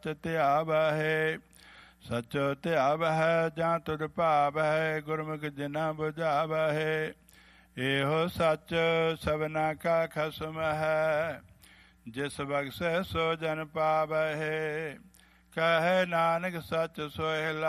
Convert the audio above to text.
ਸਚ ਧਿਆਵਹਿ। ਸਚੋ ਧਿਆਵਹਿ ਜਾਂ ਤੁਧ ਭਾਵਹਿ, ਗੁਰਮੁਖ ਜਿਨਾ ਬੁਝਾਵਹਿ। ਇਹੋ ਸੱਚ ਸਭਨਾ ਕਾ ਖਸਮ ਹੈ, ਜਿਸ ਬਖਸ਼ੈ ਸੋ ਜਨ ਪਾਵਹਿ। ਕਹੈ ਨਾਨਕ ਸਚ ਸੋਹਿ